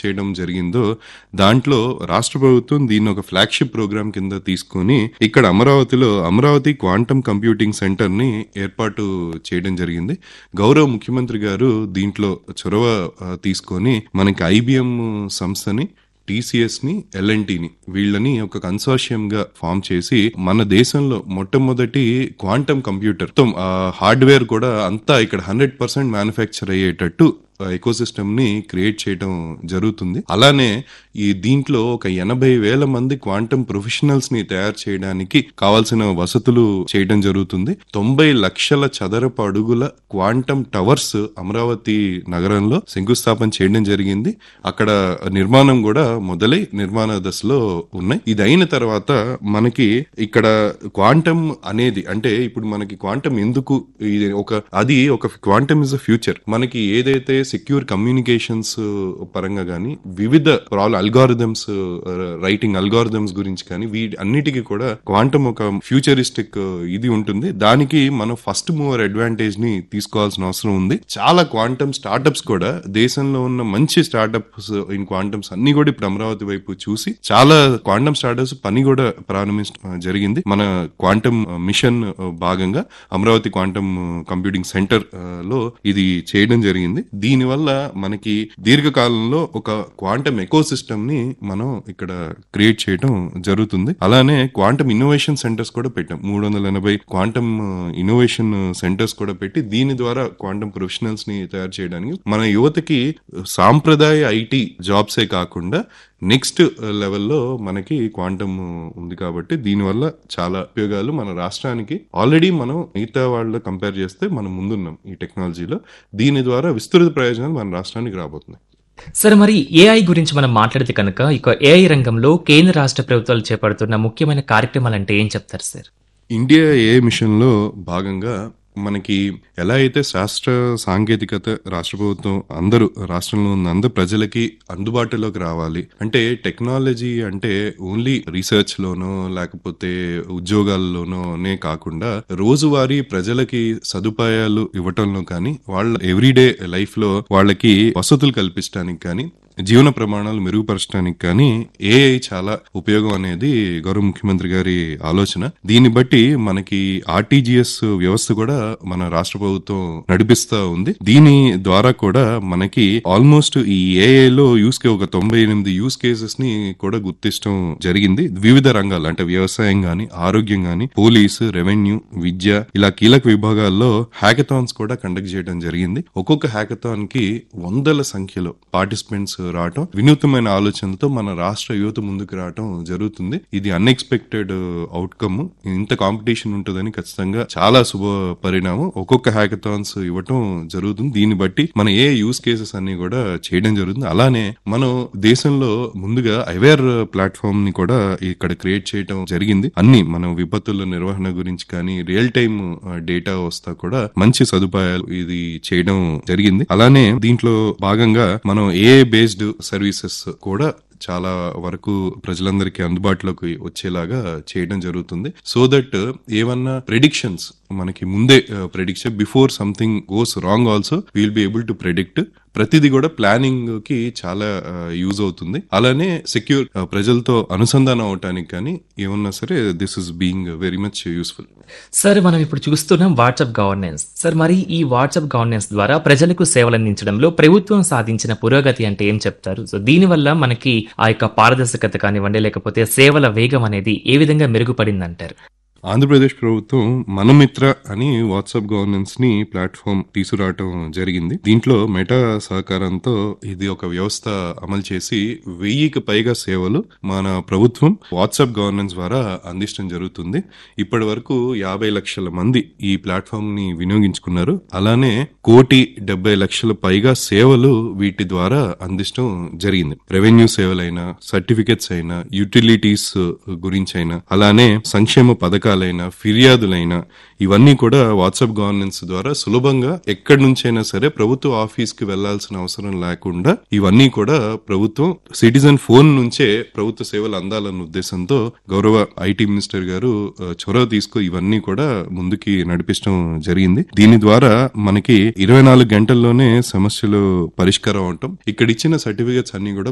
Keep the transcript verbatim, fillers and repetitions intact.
చేయడం జరిగిందో దాంట్లో రాష్ట్ర ప్రభుత్వం దీన్ని ఒక ఫ్లాగ్షిప్ ప్రోగ్రామ్ కింద తీసుకొని ఇక్కడ అమరావతిలో అమరావతి క్వాంటమ్ కంప్యూటింగ్ సెంటర్ ని ఏర్పాటు చేయడం జరిగింది. గౌరవ ముఖ్యమంత్రి గారు దీంట్లో చొరవ తీసుకొని మనకి ఐబిఎం సంస్థని, టీసీఎస్ ని, ఎల్ఎన్టీని వీళ్ళని ఒక కన్సార్షియం గా ఫామ్ చేసి మన దేశంలో మొట్టమొదటి క్వాంటమ్ కంప్యూటర్ హార్డ్వేర్ కూడా అంతా ఇక్కడ హండ్రెడ్ పర్సెంట్ మ్యానుఫ్యాక్చర్ అయ్యేటట్టు ఎకోసిస్టమ్ ని క్రియేట్ చేయడం జరుగుతుంది. అలానే ఈ దీంట్లో ఒక ఎనభై వేల మంది క్వాంటమ్ ప్రొఫెషనల్స్ ని తయారు చేయడానికి కావాల్సిన వసతులు చేయడం జరుగుతుంది. తొంభై లక్షల చదరపు అడుగుల క్వాంటమ్ టవర్స్ అమరావతి నగరంలో శంకుస్థాపన చేయడం జరిగింది. అక్కడ నిర్మాణం కూడా మొదలై నిర్మాణ దశలో ఉన్నాయి. ఇది అయిన తర్వాత మనకి ఇక్కడ క్వాంటమ్ అనేది అంటే ఇప్పుడు మనకి క్వాంటమ్ ఎందుకు ఇది ఒక అది ఒక క్వాంటమ్ ఇస్ అ ఫ్యూచర్. మనకి ఏదైతే సెక్యూర్ కమ్యూనికేషన్స్ పరంగా గానీ వివిధ ప్రాబ్లం అల్గారిథమ్స్ రైటింగ్ అల్గారిథమ్స్ గురించి కానీ వీటి అన్నిటికీ కూడా క్వాంటమ్ ఒక ఫ్యూచరిస్టిక్ ఇది ఉంటుంది. దానికి మనం ఫస్ట్ మూవర్ అడ్వాంటేజ్ ని తీసుకోవాల్సిన అవసరం ఉంది. చాలా క్వాంటమ్ స్టార్టప్స్ కూడా దేశంలో ఉన్న మంచి స్టార్టప్స్ ఇన్ క్వాంటమ్స్ అన్ని కూడా ఇప్పుడు అమరావతి వైపు చూసి చాలా క్వాంటమ్ స్టార్టప్స్ పని కూడా ప్రారంభించడం జరిగింది. మన క్వాంటమ్ మిషన్ భాగంగా అమరావతి క్వాంటమ్ కంప్యూటింగ్ సెంటర్ లో ఇది చేయడం జరిగింది. దీని వల్ల మనకి దీర్ఘకాలంలో ఒక క్వాంటమ్ ఎకో సిస్టమ్ ని మనం ఇక్కడ క్రియేట్ చేయడం జరుగుతుంది. అలానే క్వాంటమ్ ఇన్నోవేషన్ సెంటర్స్ కూడా పెట్టాం. మూడు వందల ఎనభై క్వాంటమ్ ఇన్నోవేషన్ సెంటర్స్ కూడా పెట్టి దీని ద్వారా క్వాంటమ్ ప్రొఫెషనల్స్ ని తయారు చేయడానికి మన యువతకి సాంప్రదాయ ఐటీ జాబ్సే కాకుండా నెక్స్ట్ లెవెల్లో మనకి క్వాంటమ్ ఉంది కాబట్టి దీనివల్ల చాలా ఉపయోగాలు మన రాష్ట్రానికి ఆల్రెడీ మనం మిగతా వాళ్ళ కంపేర్ చేస్తే మనం ముందున్నాం ఈ టెక్నాలజీలో. దీని ద్వారా విస్తృత ప్రయోజనాలు మన రాష్ట్రానికి రాబోతున్నాయి. సరే, మరి ఏఐ గురించి మనం మాట్లాడితే కనుక ఇక ఏఐ రంగంలో కేంద్ర రాష్ట్ర ప్రభుత్వాలు చేపడుతున్న ముఖ్యమైన కార్యక్రమాలు అంటే ఏం చెప్తారు సార్? ఇండియా ఏఐ మిషన్ లో భాగంగా మనకి ఎలా అయితే శాస్త్ర సాంకేతికత రాష్ట్ర ప్రభుత్వం అందరూ రాష్ట్రంలో ఉన్న అందరు ప్రజలకి అందుబాటులోకి రావాలి అంటే టెక్నాలజీ అంటే ఓన్లీ రీసెర్చ్ లోనో లేకపోతే ఉద్యోగాల్లోనోనే కాకుండా రోజువారీ ప్రజలకి సదుపాయాలు ఇవ్వటంలో కానీ వాళ్ళ ఎవ్రీడే లైఫ్ లో వాళ్ళకి వసతులు కల్పించడానికి కానీ జీవన ప్రమాణాలు మెరుగుపరచడానికి కానీ ఏఐ చాలా ఉపయోగం అనేది గౌరవ ముఖ్యమంత్రి గారి ఆలోచన. దీన్ని బట్టి మనకి ఆర్టీజీఎస్ వ్యవస్థ కూడా మన రాష్ట్ర ప్రభుత్వం నడిపిస్తా ఉంది. దీని ద్వారా కూడా మనకి ఆల్మోస్ట్ ఈ ఏఐ లో యూస్ కే ఒక తొంభై ఎనిమిది యూస్ కేసెస్ ని కూడా గుర్తించడం జరిగింది. వివిధ రంగాలు అంటే వ్యవసాయం గాని, ఆరోగ్యం గాని, పోలీసు, రెవెన్యూ, విద్య ఇలా కీలక విభాగాల్లో హ్యాకథాన్స్ కూడా కండక్ట్ చేయడం జరిగింది. ఒక్కొక్క హ్యాకథాన్ కి వందల సంఖ్యలో పార్టిసిపెంట్స్ రావటం, వినూత్నమైన ఆలోచనలతో మన రాష్ట్ర యువత ముందుకు రావటం జరుగుతుంది. ఇది అన్ఎక్స్పెక్టెడ్ అవుట్కమ్. ఇంత కాంపిటీషన్ ఉంటుందని ఖచ్చితంగా చాలా శుభ పరిణామం. ఒక్కొక్క హ్యాకథాన్స్ ఇవ్వటం జరుగుతుంది. దీన్ని బట్టి మన ఏ యూస్ కేసెస్ అన్ని కూడా చేయడం జరుగుతుంది. అలానే మనం దేశంలో ముందుగా అవేర్ ప్లాట్ఫామ్ ని కూడా ఇక్కడ క్రియేట్ చేయడం జరిగింది. అన్ని మనం విపత్తుల నిర్వహణ గురించి కానీ రియల్ టైమ్ డేటా వస్తా కూడా మంచి సదుపాయాలు ఇది చేయడం జరిగింది. అలానే దీంట్లో భాగంగా మనం ఏ బేస్డ్ సర్వీసెస్ కూడా చాలా వరకు ప్రజలందరికీ అందుబాటులోకి వచ్చేలాగా చేయడం జరుగుతుంది. సో దట్ ఏమన్నా ప్రెడిక్షన్స్ మనకి ముందే prediction before something goes wrong also will be able to predict. ప్రతిదీ కూడా ప్లానింగ్ కి చాలా యూజ్ అవుతుంది. అలానే సెక్యూర్ ప్రజలతో అనుసంధానం అవటానికి కానీ ఏమన్నా సరే this is being very much useful. Sir, మనం ఇప్పుడు చూస్తున్నాం వాట్సాప్ గవర్నెన్స్. సార్, మరి ఈ వాట్సాప్ గవర్నెన్స్ ద్వారా ప్రజలకు సేవలు అందించడంలో ప్రభుత్వం సాధించిన పురోగతి అంటే ఏం చెప్తారు? సో దీనివల్ల మనకి ఆ యొక్క పారదర్శకత కానివ్వండి లేకపోతే సేవల వేగం అనేది ఏ విధంగా మెరుగుపడిందంటారు? ఆంధ్రప్రదేశ్ ప్రభుత్వం మనమిత్ర అని వాట్సాప్ గవర్నెన్స్ ని ప్లాట్ఫామ్ తీసుకురావటం జరిగింది. దీంట్లో మెటా సహకారంతో ఇది ఒక వ్యవస్థ అమలు చేసి వెయ్యికి పైగా సేవలు మన ప్రభుత్వం వాట్సాప్ గవర్నెన్స్ ద్వారా అందించడం జరుగుతుంది. ఇప్పటి వరకు యాభై లక్షల మంది ఈ ప్లాట్ఫామ్ ని వినియోగించుకున్నారు. అలానే కోటి డెబ్బై లక్షల పైగా సేవలు వీటి ద్వారా అందించడం జరిగింది. రెవెన్యూ సేవలైనా, సర్టిఫికెట్స్ అయినా, యూటిలిటీస్ గురించి అయినా, అలానే సంక్షేమ పథకాలు ఫిర్యాదులైనా ఇవన్నీ కూడా వాట్సాప్ గవర్నెన్స్ ద్వారా సులభంగా ఎక్కడి నుంచైనా సరే ప్రభుత్వ ఆఫీస్ కి వెళ్లాల్సిన అవసరం లేకుండా ఇవన్నీ కూడా ప్రభుత్వం సిటిజన్ ఫోన్ నుంచే ప్రభుత్వ సేవలు అందాలన్న ఉద్దేశంతో గౌరవ ఐటీ మినిస్టర్ గారు చొరవ తీసుకు ఇవన్నీ కూడా ముందుకి నడిపించడం జరిగింది. దీని ద్వారా మనకి ఇరవై నాలుగు గంటల్లోనే సమస్యలు పరిష్కారం అవటం, ఇక్కడ ఇచ్చిన సర్టిఫికెట్స్ అన్ని కూడా